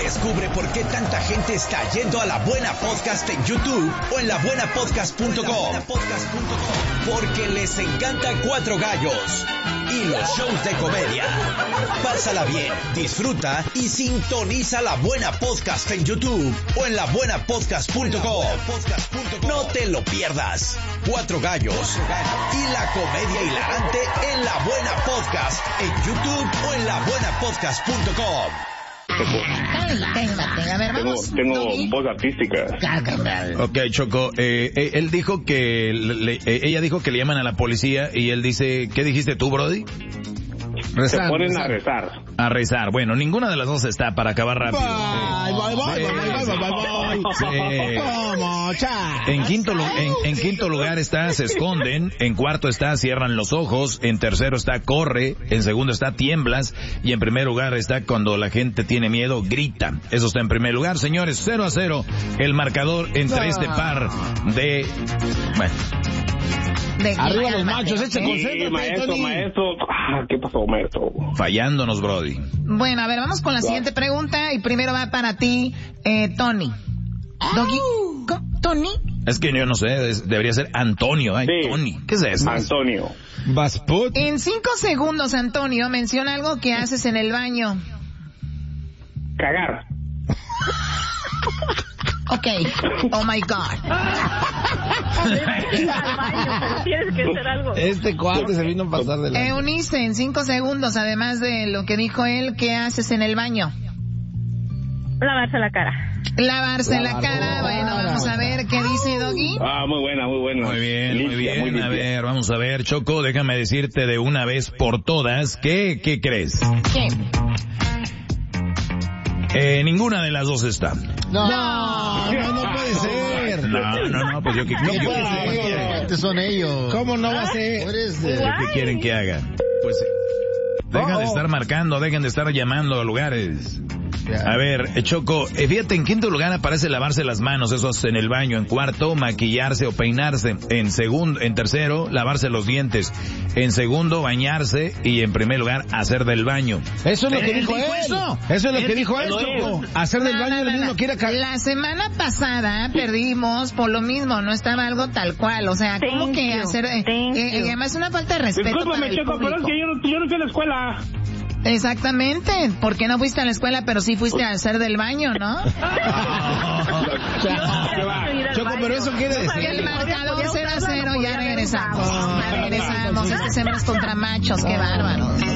Descubre por qué tanta gente está yendo a La Buena Podcast en YouTube o en labuenapodcast.com. Porque les encanta Cuatro Gallos y los shows de comedia. Pásala bien, disfruta y sintoniza La Buena Podcast en YouTube o en labuenapodcast.com. No te lo pierdas. Cuatro Gallos y la comedia hilarante en La Buena Podcast en YouTube o en labuenapodcast.com. A ver, vamos. Tengo voz artística. Ok, Choco, él dijo que ella dijo que le llaman a la policía y él dice, ¿qué dijiste tú, Brody? Se ponen a rezar. A rezar. Bueno, ninguna de las dos está para acabar rápido. En quinto lugar está se esconden, en cuarto está cierran los ojos, en tercero está corre, en segundo está tiemblas y en primer lugar está cuando la gente tiene miedo grita. Eso está en primer lugar, señores. 0-0 el marcador entre este par de... Bueno. Arriba los machos, maestro. ¿Qué pasó, maestro? Fallándonos, Brody. Bueno, a ver, vamos con la siguiente pregunta y primero va para ti, Tony. Doggy, ¿Tony? Es que yo no sé, debería ser Antonio. Ay, sí. Tony, ¿qué es eso? Antonio. En 5 segundos, Antonio, menciona algo que haces en el baño. Cagar. Ok. Oh my God. Tienes que hacer algo. Este cuate se vino a pasar de la... Eunice, en 5 segundos, además de lo que dijo él, ¿qué haces en el baño? Lavarse la cara. Lavarse la cara. Bueno, vamos a ver qué dice Doggy. Muy buena. Muy bien. Muy a ver, vamos a ver, Choco, déjame decirte de una vez por todas, ¿qué crees? ¿Qué? Ninguna de las dos está. No puede ser. No, pues yo que no puede ser. Son ellos. ¿Cómo no va a ser? ¿Qué quieren que haga? Pues dejen de estar marcando, dejen de estar llamando a lugares. A ver, Choco, fíjate, en quinto lugar aparece lavarse las manos, eso es en el baño. En cuarto, maquillarse o peinarse. En tercero, lavarse los dientes. En segundo, bañarse. Y en primer lugar, hacer del baño. Eso es lo que dijo él. Eso es lo que dijo él, Choco. Hacer del baño lo mismo quiere cagar. La semana pasada perdimos por lo mismo, no estaba algo tal cual. O sea, ¿cómo que hacer? Además es una falta de respeto. Discúlpame, Choco, pero es que yo no fui a la escuela. Exactamente, ¿por qué no fuiste a la escuela pero sí fuiste a hacer del baño, no? Choco, pero eso quiere decir... El marcador 0-0, ya regresamos. Es que hacemos contra machos, qué bárbaro.